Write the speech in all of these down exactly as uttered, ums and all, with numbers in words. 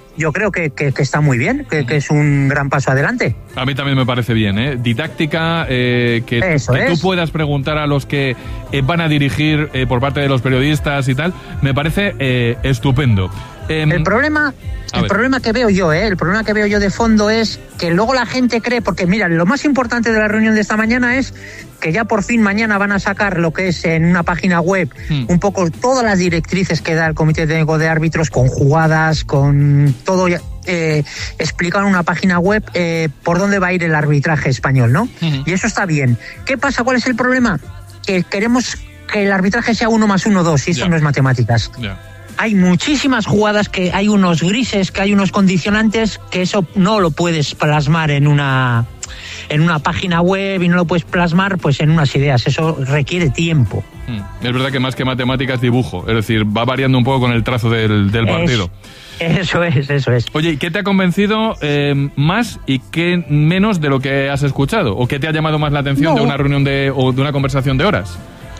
yo creo que, que, que está muy bien, que, que es un gran paso adelante. A mí también me parece bien, ¿eh? Didáctica, eh, que, que tú puedas preguntar a los que eh, van a dirigir eh, por parte de los periodistas y tal, me parece eh, estupendo. Eh, el problema, el problema que veo yo, ¿eh? el problema que veo yo de fondo es que luego la gente cree, porque mira, lo más importante de la reunión de esta mañana es que ya por fin mañana van a sacar lo que es en una página web hmm. un poco todas las directrices que da el Comité Técnico de Árbitros, con jugadas, con todo eh, explicado en una página web eh, por dónde va a ir el arbitraje español, ¿no? Hmm. Y eso está bien. ¿Qué pasa? ¿Cuál es el problema? Que queremos que el arbitraje sea uno más uno, dos, y eso yeah. no es matemáticas. Yeah. Hay muchísimas jugadas que hay unos grises, que hay unos condicionantes, que eso no lo puedes plasmar en una en una página web y no lo puedes plasmar pues en unas ideas. Eso requiere tiempo. Mm. Es verdad que más que matemáticas, dibujo. Es decir, va variando un poco con el trazo del, del partido. Es, eso es, eso es. Oye, ¿qué te ha convencido eh, más y qué menos de lo que has escuchado? ¿O qué te ha llamado más la atención no. de una reunión de, o de una conversación de horas?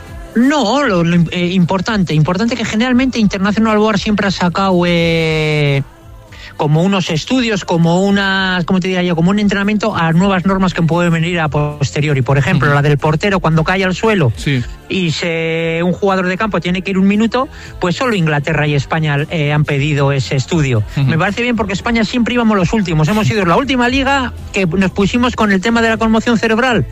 No, lo, lo eh, importante, importante que generalmente International Board siempre ha sacado eh, como unos estudios, como unas, ¿cómo te diría yo? Como un entrenamiento a nuevas normas que pueden venir a posteriori. Por ejemplo, uh-huh. la del portero cuando cae al suelo sí. y se, un jugador de campo tiene que ir un minuto, pues solo Inglaterra y España eh, han pedido ese estudio. Uh-huh. Me parece bien porque España siempre íbamos los últimos. Hemos sido la última liga que nos pusimos con el tema de la conmoción cerebral,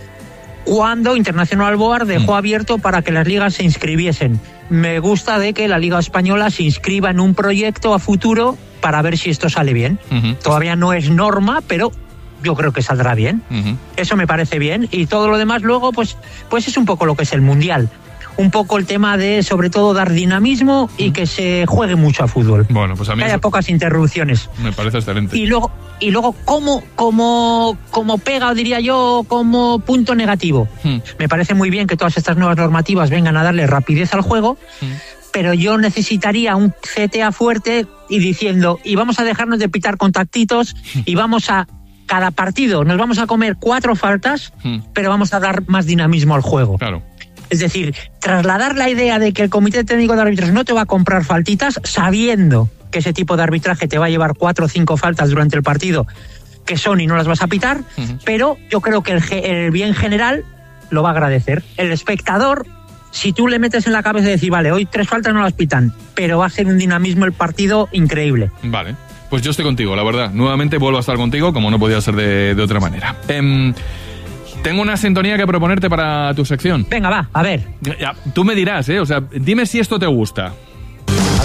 cuando International Board dejó abierto para que las ligas se inscribiesen. Me gusta de que la Liga Española se inscriba en un proyecto a futuro para ver si esto sale bien. Uh-huh. Todavía no es norma, pero yo creo que saldrá bien. Uh-huh. Eso me parece bien. Y todo lo demás luego, pues, pues es un poco lo que es el Mundial. Un poco el tema de, sobre todo, dar dinamismo y que se juegue mucho a fútbol. Bueno, pues a mí que haya pocas interrupciones. Me parece excelente. Y luego, y luego como, como, como pega, diría yo, como punto negativo. Hmm. Me parece muy bien que todas estas nuevas normativas vengan a darle rapidez al juego, hmm. pero yo necesitaría un C T A fuerte y diciendo, y vamos a dejarnos de pitar contactitos hmm. y vamos a, cada partido, nos vamos a comer cuatro faltas, hmm. pero vamos a dar más dinamismo al juego. Claro. Es decir, trasladar la idea de que el Comité Técnico de Árbitros no te va a comprar faltitas sabiendo que ese tipo de arbitraje te va a llevar cuatro o cinco faltas durante el partido que son y no las vas a pitar, uh-huh. pero yo creo que el, el bien general lo va a agradecer. El espectador, si tú le metes en la cabeza de decir, vale, hoy tres faltas no las pitan, pero va a ser un dinamismo el partido increíble. Vale, pues yo estoy contigo, la verdad. Nuevamente vuelvo a estar contigo, como no podía ser de, de otra manera. Eh, Tengo una sintonía que proponerte para tu sección. Venga, va, a ver. Ya, tú me dirás, ¿eh? O sea, dime si esto te gusta.